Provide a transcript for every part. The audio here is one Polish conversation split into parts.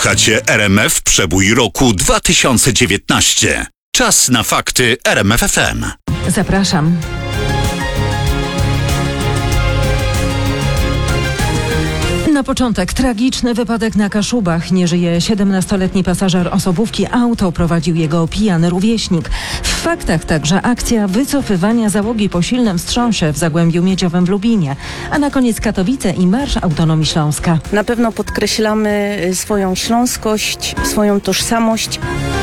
Słuchacie RMF Przebój roku 2019. Czas na fakty RMF FM. Zapraszam. Na początek tragiczny wypadek na Kaszubach. Nie żyje 17-letni pasażer osobówki. Auto prowadził jego pijany rówieśnik. W faktach także akcja wycofywania załogi po silnym wstrząsie w Zagłębiu Miedziowym w Lubinie. A na koniec Katowice i Marsz Autonomii Śląska. Na pewno podkreślamy swoją śląskość, swoją tożsamość.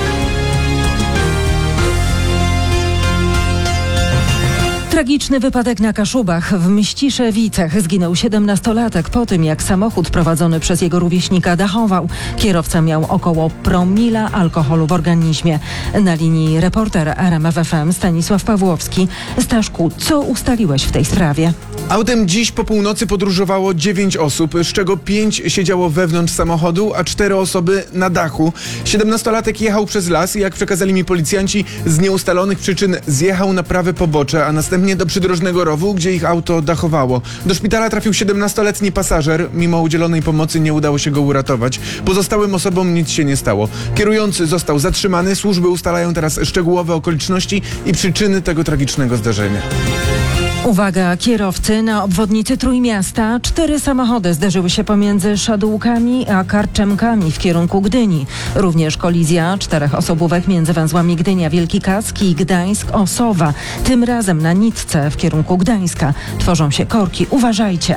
Tragiczny wypadek na Kaszubach. W Mściszewicach zginął 17-latek po tym, jak samochód prowadzony przez jego rówieśnika dachował. Kierowca miał około promila alkoholu w organizmie. Na linii reporter RMF FM Stanisław Pawłowski. Staszku, co ustaliłeś w tej sprawie? Autem dziś po północy podróżowało 9 osób, z czego 5 siedziało wewnątrz samochodu, a 4 osoby na dachu. 17-latek jechał przez las i, jak przekazali mi policjanci, z nieustalonych przyczyn zjechał na prawe pobocze, a następnie do przydrożnego rowu, gdzie ich auto dachowało. Do szpitala trafił 17-letni pasażer. Mimo udzielonej pomocy nie udało się go uratować. Pozostałym osobom nic się nie stało. Kierujący został zatrzymany. Służby ustalają teraz szczegółowe okoliczności i przyczyny tego tragicznego zdarzenia. Uwaga, kierowcy, na obwodnicy Trójmiasta 4 samochody zderzyły się pomiędzy Szadółkami a Karczemkami w kierunku Gdyni. Również kolizja 4 osobówek między węzłami Gdynia-Wielki Kask i Gdańsk-Osowa. Tym razem na nitce w kierunku Gdańska. Tworzą się korki. Uważajcie.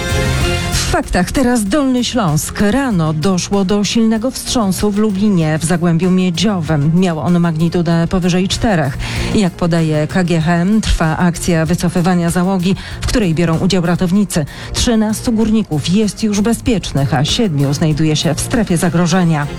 W faktach teraz Dolny Śląsk. Rano doszło do silnego wstrząsu w Lubinie w Zagłębiu Miedziowym. Miał on magnitudę powyżej 4. Jak podaje KGHM, trwa akcja wycofywania załogi, w której biorą udział ratownicy. 13 górników jest już bezpiecznych, a 7 znajduje się w strefie zagrożenia.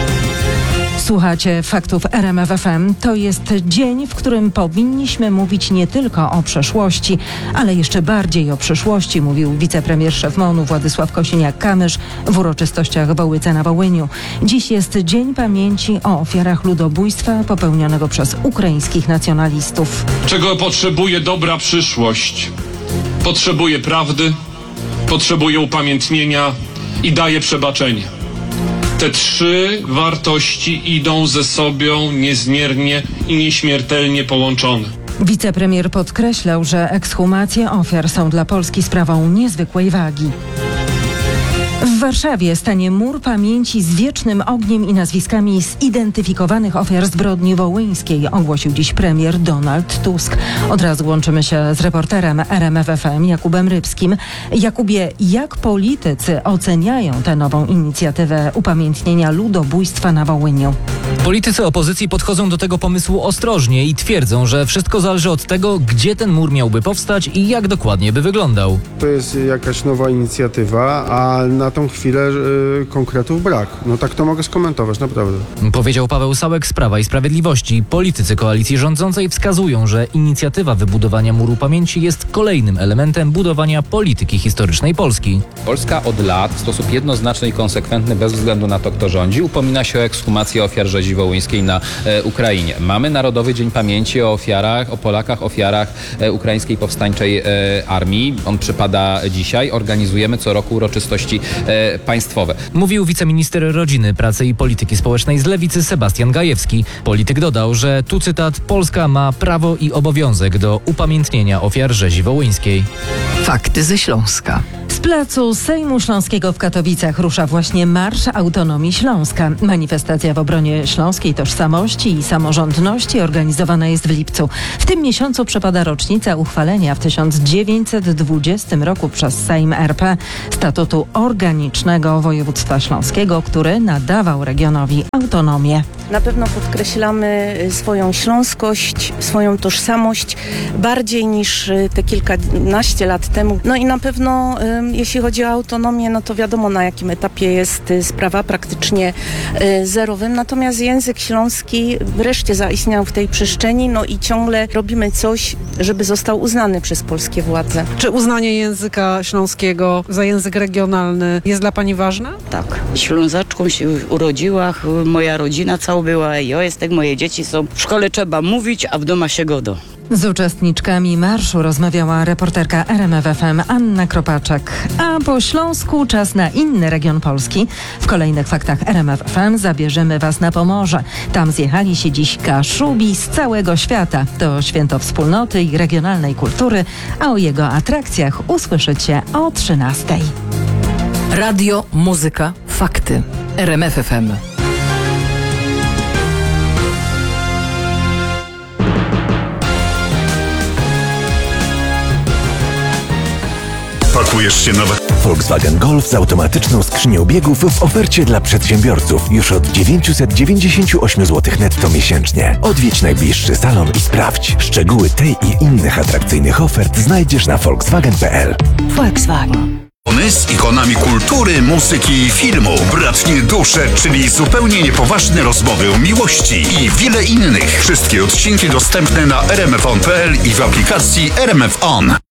Słuchacie faktów RMF FM. To jest dzień, w którym powinniśmy mówić nie tylko o przeszłości, ale jeszcze bardziej o przyszłości, mówił wicepremier szef MON-u Władysław Kosiniak-Kamysz w uroczystościach w Ołyce na Wołyniu. Dziś jest Dzień Pamięci o ofiarach ludobójstwa popełnionego przez ukraińskich nacjonalistów. Czego potrzebuje dobra przyszłość? Potrzebuje prawdy, potrzebuje upamiętnienia i daje przebaczenie. Te 3 wartości idą ze sobą niezmiernie i nieśmiertelnie połączone. Wicepremier podkreślał, że ekshumacje ofiar są dla Polski sprawą niezwykłej wagi. W Warszawie stanie mur pamięci z wiecznym ogniem i nazwiskami zidentyfikowanych ofiar zbrodni wołyńskiej, ogłosił dziś premier Donald Tusk. Od razu łączymy się z reporterem RMF FM Jakubem Rybskim. Jakubie, jak politycy oceniają tę nową inicjatywę upamiętnienia ludobójstwa na Wołyniu? Politycy opozycji podchodzą do tego pomysłu ostrożnie i twierdzą, że wszystko zależy od tego, gdzie ten mur miałby powstać i jak dokładnie by wyglądał. To jest jakaś nowa inicjatywa, a na tą chwilę konkretów brak. No tak to mogę skomentować, naprawdę. Powiedział Paweł Sałek z Prawa i Sprawiedliwości. Politycy koalicji rządzącej wskazują, że inicjatywa wybudowania muru pamięci jest kolejnym elementem budowania polityki historycznej Polski. Polska od lat w sposób jednoznaczny i konsekwentny, bez względu na to, kto rządzi, upomina się o ekshumację ofiar rzezi wołyńskiej na Ukrainie. Mamy Narodowy Dzień Pamięci o ofiarach, o Polakach, ofiarach ukraińskiej powstańczej armii. On przypada dzisiaj. Organizujemy co roku uroczystości państwowe. Mówił wiceminister rodziny, pracy i polityki społecznej z Lewicy Sebastian Gajewski. Polityk dodał, że tu cytat: Polska ma prawo i obowiązek do upamiętnienia ofiar rzezi wołyńskiej. Fakty ze Śląska. Z placu Sejmu Śląskiego w Katowicach rusza właśnie Marsz Autonomii Śląska. Manifestacja w obronie śląskiej tożsamości i samorządności organizowana jest w lipcu. W tym miesiącu przypada rocznica uchwalenia w 1920 roku przez Sejm RP statutu organicznego województwa śląskiego, który nadawał regionowi autonomię. Na pewno podkreślamy swoją śląskość, swoją tożsamość bardziej niż te kilkanaście lat temu. No i na pewno jeśli chodzi o autonomię, no to wiadomo, na jakim etapie jest sprawa, praktycznie zerowym. Natomiast język śląski wreszcie zaistniał w tej przestrzeni, no i ciągle robimy coś, żeby został uznany przez polskie władze. Czy uznanie języka śląskiego za język regionalny jest dla pani ważne? Tak. Ślązaczką się urodziła, moja rodzina cała była, ja jestem, moje dzieci są. W szkole trzeba mówić, a w domu się godo. Z uczestniczkami marszu rozmawiała reporterka RMFFM Anna Kropaczek. A po Śląsku czas na inny region Polski. W kolejnych faktach RMFFM zabierzemy Was na Pomorze. Tam zjechali się dziś Kaszubi z całego świata. To święto wspólnoty i regionalnej kultury, a o jego atrakcjach usłyszycie o 13:00. Radio, muzyka, fakty. RMFFM. Pakujesz się na Volkswagen Golf z automatyczną skrzynią biegów w ofercie dla przedsiębiorców już od 998 zł netto miesięcznie. Odwiedź najbliższy salon i sprawdź. Szczegóły tej i innych atrakcyjnych ofert znajdziesz na volkswagen.pl. Volkswagen. z ikonami kultury, muzyki i filmu. Bratnie dusze, czyli zupełnie niepoważne rozmowy o miłości i wiele innych. Wszystkie odcinki dostępne na rmfon.pl i w aplikacji RMF On.